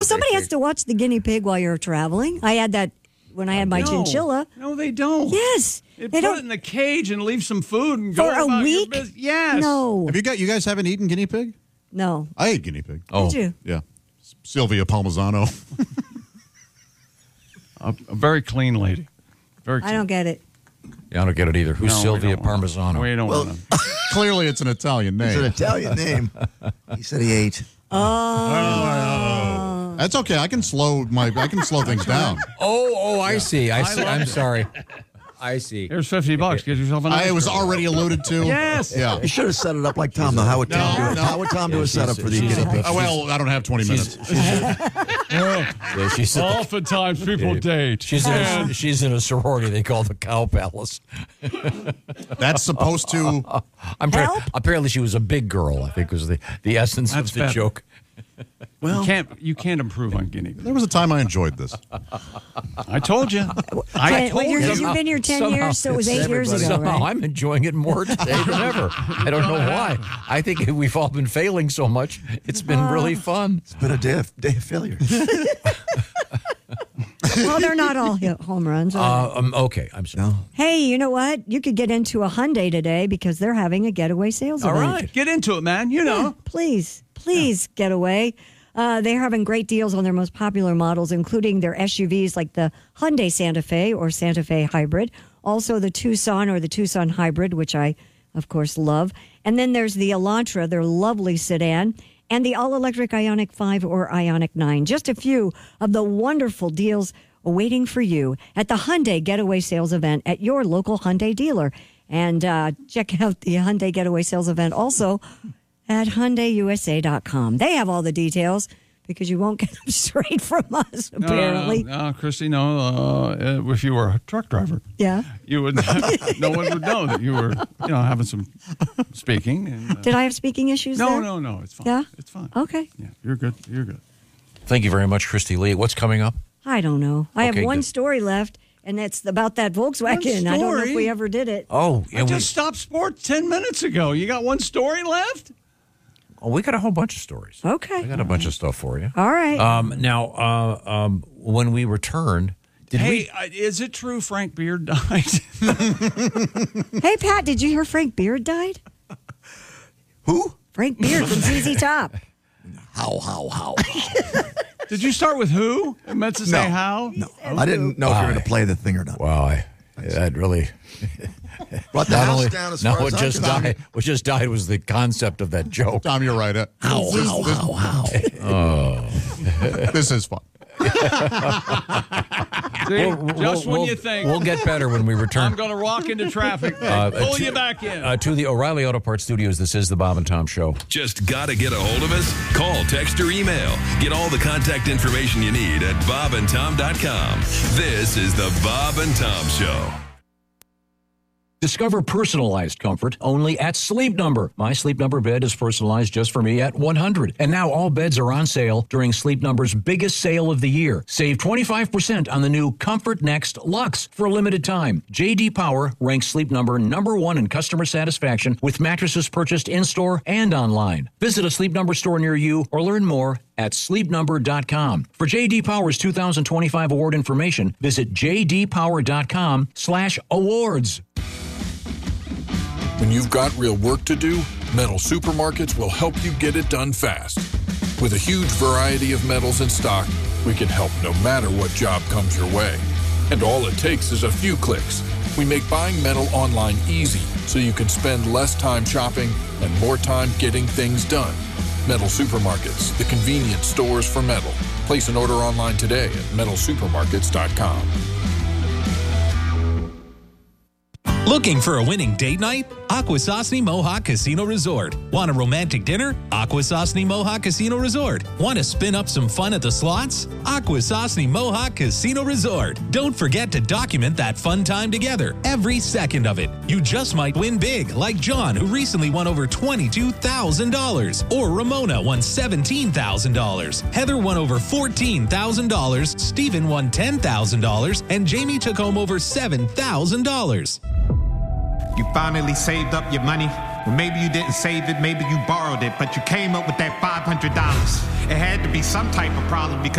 somebody has to watch the guinea pig while you're traveling. I had that when I had my chinchilla. No, they don't. Yes. They put it in the cage and leave some food and go for a about week. your business. Yes. No. You guys haven't eaten guinea pig? No. I ate guinea pig. Did you? Yeah. Sylvia Palmisano. A very clean lady. Very clean. I don't get it. Yeah, I don't get it either. Who's No, we Sylvia don't want Parmisano? We don't want to. Clearly, it's an Italian name. It's an Italian name. He said he ate. Oh. That's okay. I can slow things down. I see. I'm sorry. I see. Here's $50. Get yourself an It was ice cream. already alluded to. Yes. Yeah. You should have set it up like Tom, though. How would Tom do it? How would Tom do a setup for the guinea pig? Well, I don't have 20 minutes. She's Oftentimes people date. she's in a sorority they call the Cow Palace. That's supposed to. Apparently, she was a big girl. I think was the essence That's of the better. joke. Well, you can't improve on guinea pig. There was a time I enjoyed this. I told you. I told you. You've been here 10 years, so it was 8 years ago, Somehow right? I'm enjoying it more today than ever. I don't know why. I think we've all been failing so much. It's been really fun. It's been a day of failure. Well, they're not all home runs. Okay, I'm sorry. Hey, you know what? You could get into a Hyundai today because they're having a getaway sales All event. right. Get into it, man. You know. Please get away. They're having great deals on their most popular models, including their SUVs like the Hyundai Santa Fe or Santa Fe Hybrid, also the Tucson or the Tucson Hybrid, which I, of course, love. And then there's the Elantra, their lovely sedan, and the all-electric Ioniq 5 or Ioniq 9. Just a few of the wonderful deals awaiting for you at the Hyundai Getaway Sales Event at your local Hyundai dealer. And check out the Hyundai Getaway Sales Event also at HyundaiUSA.com. They have all the details because you won't get them straight from us, apparently. No, Christy, no. If you were a truck driver, Yeah. you would. No one would know that you were, having some speaking. And, Did I have speaking issues there? No. It's fine. Yeah? It's fine. Okay. Yeah, you're good. You're good. Thank you very much, Christy Lee. What's coming up? I don't know. I have Okay, one good. story left, and it's about that Volkswagen. I don't know if we ever did it. Oh, I just stopped sports 10 minutes ago. You got one story left? we got a whole bunch of stories. Okay. I got a bunch of stuff for you. All right. Now, when we return, is it true Frank Beard died? Hey, Pat, did you hear Frank Beard died? Who? Frank Beard from ZZ Top. How? Did you start with who? It meant to say how? No. I didn't know if you were going to play the thing or not. wow, that really. Brought the house down as far as what I'm just concerned. died. What just died was the concept of that joke. Tom, you're right. How? This is fun. See, when you think. We'll get better when we return. I'm going to rock into traffic. Pull you back in. To the O'Reilly Auto Parts Studios, this is the Bob and Tom Show. Just got to get a hold of us? Call, text, or email. Get all the contact information you need at bobandtom.com. This is the Bob and Tom Show. Discover personalized comfort only at Sleep Number. My Sleep Number bed is personalized just for me at $100. And now all beds are on sale during Sleep Number's biggest sale of the year. Save 25% on the new Comfort Next Luxe for a limited time. J.D. Power ranks Sleep Number #1 in customer satisfaction with mattresses purchased in-store and online. Visit a Sleep Number store near you or learn more at sleepnumber.com. For J.D. Power's 2025 award information, visit jdpower.com/awards. When you've got real work to do, Metal Supermarkets will help you get it done fast. With a huge variety of metals in stock, we can help no matter what job comes your way. And all it takes is a few clicks. We make buying metal online easy so you can spend less time shopping and more time getting things done. Metal Supermarkets, the convenient stores for metal. Place an order online today at metalsupermarkets.com. Looking for a winning date night? Akwesasne Mohawk Casino Resort. Want a romantic dinner? Akwesasne Mohawk Casino Resort. Want to spin up some fun at the slots? Akwesasne Mohawk Casino Resort. Don't forget to document that fun time together, every second of it. You just might win big, like John, who recently won over $22,000. Or Ramona won $17,000. Heather won over $14,000. Stephen won $10,000. And Jamie took home over $7,000. You finally saved up your money. Or maybe you didn't save it, maybe you borrowed it, but you came up with that $500. It had to be some type of problem because